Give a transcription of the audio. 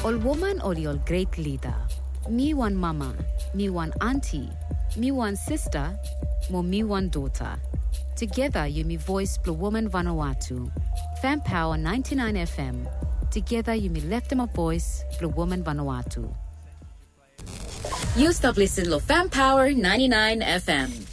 All woman or your great leader. Me one mama, me one auntie, me one sister, mo me one daughter. Together you me voice Blue Woman Vanuatu. Fan Power 99 FM. Together you me left them a voice Blue Woman Vanuatu. You stop listening to Fan Power 99 FM.